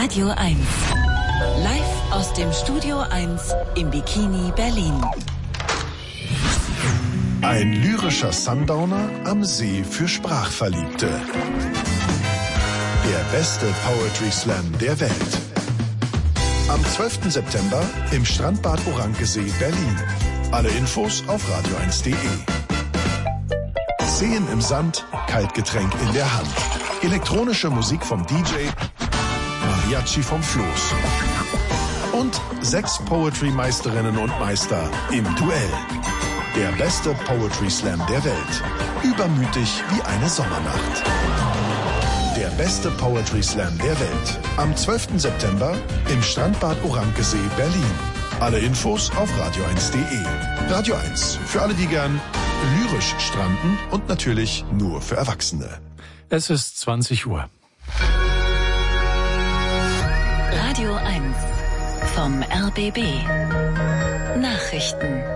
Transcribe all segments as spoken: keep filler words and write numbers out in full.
Radio eins. Live aus dem Studio eins im Bikini Berlin. Ein lyrischer Sundowner am See für Sprachverliebte. Der beste Poetry Slam der Welt. Am zwölften September im Strandbad Orankesee, Berlin. Alle Infos auf radio eins punkt de. Seen im Sand, Kaltgetränk in der Hand. Elektronische Musik vom D J, Mariachi vom Floß. Und sechs Poetry-Meisterinnen und Meister im Duell. Der beste Poetry Slam der Welt. Übermütig wie eine Sommernacht. Der beste Poetry Slam der Welt. Am zwölften September im Strandbad Orankesee, Berlin. Alle Infos auf radio eins punkt de. Radio eins, für alle, die gern lyrisch stranden und natürlich nur für Erwachsene. Es ist zwanzig Uhr. Radio eins vom R B B. Nachrichten.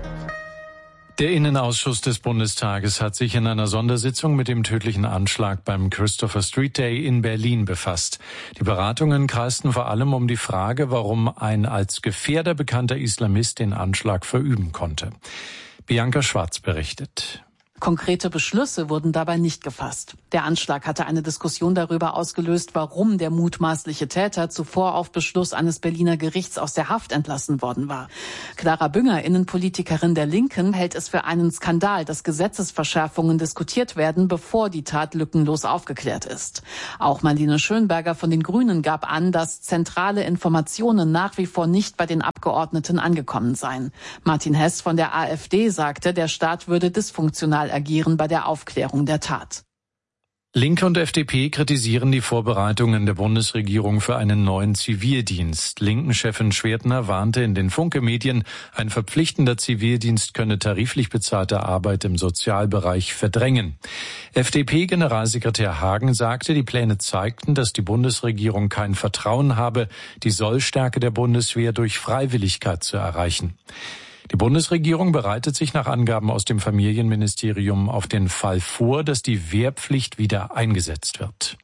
Der Innenausschuss des Bundestages hat sich in einer Sondersitzung mit dem tödlichen Anschlag beim Christopher Street Day in Berlin befasst. Die Beratungen kreisten vor allem um die Frage, warum ein als Gefährder bekannter Islamist den Anschlag verüben konnte. Bianca Schwarz berichtet. Konkrete Beschlüsse wurden dabei nicht gefasst. Der Anschlag hatte eine Diskussion darüber ausgelöst, warum der mutmaßliche Täter zuvor auf Beschluss eines Berliner Gerichts aus der Haft entlassen worden war. Clara Bünger, Innenpolitikerin der Linken, hält es für einen Skandal, dass Gesetzesverschärfungen diskutiert werden, bevor die Tat lückenlos aufgeklärt ist. Auch Marlene Schönberger von den Grünen gab an, dass zentrale Informationen nach wie vor nicht bei den Abgeordneten angekommen seien. Martin Hess von der AfD sagte, der Staat würde dysfunktional agieren bei der Aufklärung der Tat. Linke und F D P kritisieren die Vorbereitungen der Bundesregierung für einen neuen Zivildienst. Linken-Chefin Schwertner warnte in den Funke-Medien, ein verpflichtender Zivildienst könne tariflich bezahlte Arbeit im Sozialbereich verdrängen. F D P-Generalsekretär Hagen sagte, die Pläne zeigten, dass die Bundesregierung kein Vertrauen habe, die Sollstärke der Bundeswehr durch Freiwilligkeit zu erreichen. Die Bundesregierung bereitet sich nach Angaben aus dem Familienministerium auf den Fall vor, dass die Wehrpflicht wieder eingesetzt wird.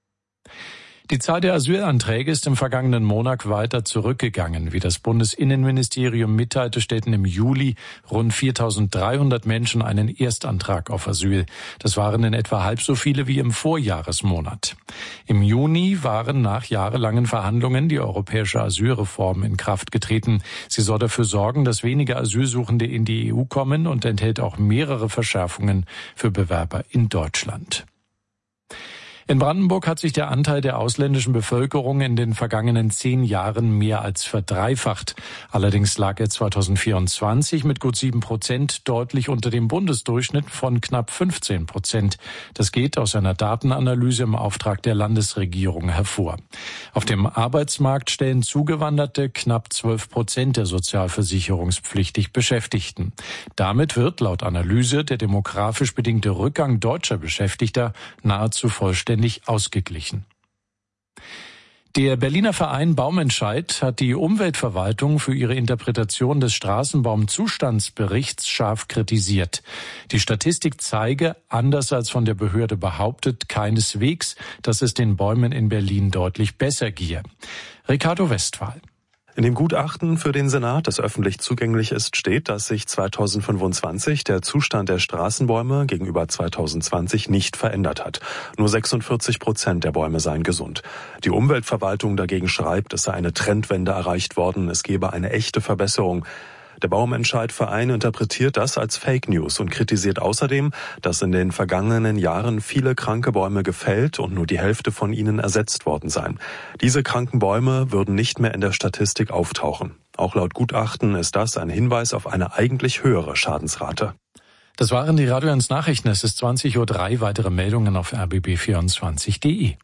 Die Zahl der Asylanträge ist im vergangenen Monat weiter zurückgegangen. Wie das Bundesinnenministerium mitteilte, stellten im Juli rund viertausenddreihundert Menschen einen Erstantrag auf Asyl. Das waren in etwa halb so viele wie im Vorjahresmonat. Im Juni waren nach jahrelangen Verhandlungen die europäische Asylreform in Kraft getreten. Sie soll dafür sorgen, dass weniger Asylsuchende in die E U kommen und enthält auch mehrere Verschärfungen für Bewerber in Deutschland. In Brandenburg hat sich der Anteil der ausländischen Bevölkerung in den vergangenen zehn Jahren mehr als verdreifacht. Allerdings lag er zweitausendvierundzwanzig mit gut sieben Prozent deutlich unter dem Bundesdurchschnitt von knapp fünfzehn Prozent. Das geht aus einer Datenanalyse im Auftrag der Landesregierung hervor. Auf dem Arbeitsmarkt stellen Zugewanderte knapp zwölf Prozent der sozialversicherungspflichtig Beschäftigten. Damit wird laut Analyse der demografisch bedingte Rückgang deutscher Beschäftigter nahezu vollständig ausgeglichen. Der Berliner Verein Baumentscheid hat die Umweltverwaltung für ihre Interpretation des Straßenbaumzustandsberichts scharf kritisiert. Die Statistik zeige, anders als von der Behörde behauptet, keineswegs, dass es den Bäumen in Berlin deutlich besser gehe. Ricardo Westphal. In dem Gutachten für den Senat, das öffentlich zugänglich ist, steht, dass sich zweitausendfünfundzwanzig der Zustand der Straßenbäume gegenüber zweitausendzwanzig nicht verändert hat. Nur sechsundvierzig Prozent der Bäume seien gesund. Die Umweltverwaltung dagegen schreibt, es sei eine Trendwende erreicht worden, es gebe eine echte Verbesserung. Der Baumentscheid-Verein interpretiert das als Fake News und kritisiert außerdem, dass in den vergangenen Jahren viele kranke Bäume gefällt und nur die Hälfte von ihnen ersetzt worden seien. Diese kranken Bäume würden nicht mehr in der Statistik auftauchen. Auch laut Gutachten ist das ein Hinweis auf eine eigentlich höhere Schadensrate. Das waren die Radio eins Nachrichten. Es ist zwanzig Uhr drei. Weitere Meldungen auf r b b vierundzwanzig punkt de.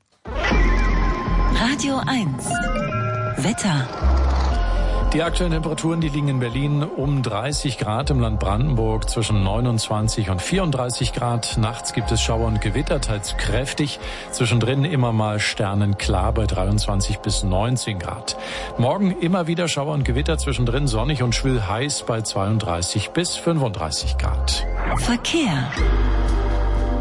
Radio eins. Wetter. Die aktuellen Temperaturen, die liegen in Berlin um dreißig Grad, im Land Brandenburg zwischen neunundzwanzig und vierunddreißig Grad. Nachts gibt es Schauer und Gewitter, teils kräftig. Zwischendrin immer mal sternenklar bei dreiundzwanzig bis neunzehn Grad. Morgen immer wieder Schauer und Gewitter, zwischendrin sonnig und schwül heiß bei zweiunddreißig bis fünfunddreißig Grad. Verkehr.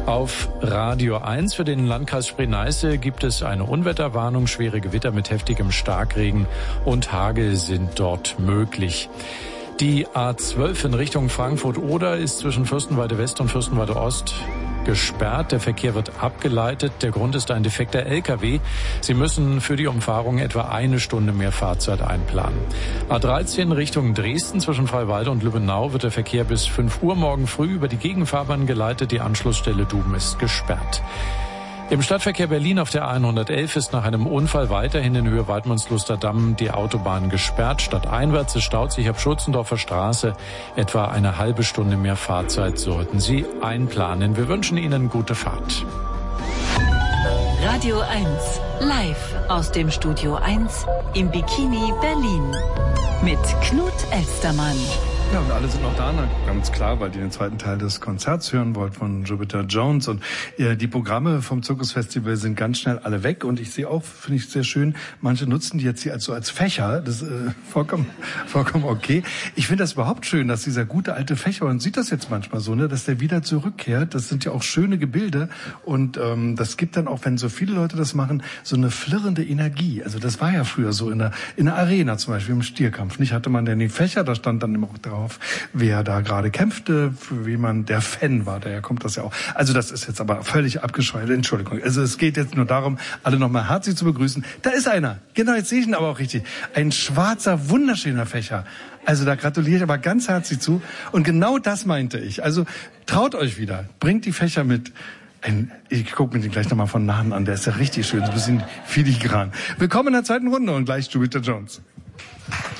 Auf Radio eins für den Landkreis Spree-Neiße gibt es eine Unwetterwarnung. Schwere Gewitter mit heftigem Starkregen und Hagel sind dort möglich. Die A zwölf in Richtung Frankfurt-Oder ist zwischen Fürstenwalde West und Fürstenwalde Ost gesperrt. Der Verkehr wird abgeleitet. Der Grund ist ein defekter L K W. Sie müssen für die Umfahrung etwa eine Stunde mehr Fahrzeit einplanen. A dreizehn Richtung Dresden zwischen Freiwalde und Lübbenau wird der Verkehr bis fünf Uhr morgen früh über die Gegenfahrbahn geleitet. Die Anschlussstelle Duben ist gesperrt. Im Stadtverkehr Berlin auf der hundertelf ist nach einem Unfall weiterhin in Höhe Waldmannsluster Damm die Autobahn gesperrt. Stadteinwärts, es staut sich ab Schutzendorfer Straße. Etwa eine halbe Stunde mehr Fahrzeit sollten Sie einplanen. Wir wünschen Ihnen gute Fahrt. Radio eins, live aus dem Studio eins im Bikini Berlin mit Knut Elstermann. Ja, und alle sind noch da, ganz klar, weil die den zweiten Teil des Konzerts hören wollt von Jupiter Jones. Und äh, die Programme vom Zirkusfestival sind ganz schnell alle weg. Und ich sehe auch, finde ich sehr schön, manche nutzen die jetzt hier als, so als Fächer. Das ist äh, vollkommen, vollkommen okay. Ich finde das überhaupt schön, dass dieser gute alte Fächer, man sieht das jetzt manchmal so, ne, dass der wieder zurückkehrt. Das sind ja auch schöne Gebilde. Und ähm, das gibt dann auch, wenn so viele Leute das machen, so eine flirrende Energie. Also das war ja früher so in der, in der Arena zum Beispiel, im Stierkampf. Nicht hatte man denn die Fächer, da stand dann immer auch drauf, wer da gerade kämpfte, für wen man der Fan war, daher kommt das ja auch. Also das ist jetzt aber völlig abgeschweift, Entschuldigung. Also es geht jetzt nur darum, alle nochmal herzlich zu begrüßen. Da ist einer, genau, jetzt sehe ich ihn aber auch richtig. Ein schwarzer, wunderschöner Fächer. Also da gratuliere ich aber ganz herzlich zu. Und genau das meinte ich. Also traut euch wieder, bringt die Fächer mit. Ein, ich gucke mir den gleich nochmal von nahen an, der ist ja richtig schön, so ein bisschen filigran. Willkommen in der zweiten Runde und gleich Jupiter Jones.